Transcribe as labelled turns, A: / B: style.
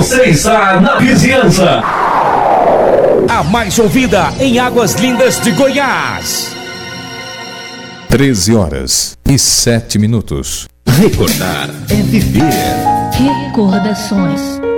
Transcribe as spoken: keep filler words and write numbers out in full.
A: Você está na vizinhança.
B: A mais ouvida em Águas Lindas de Goiás.
C: treze horas e sete minutos.
A: Recordar é viver.
D: Recordações.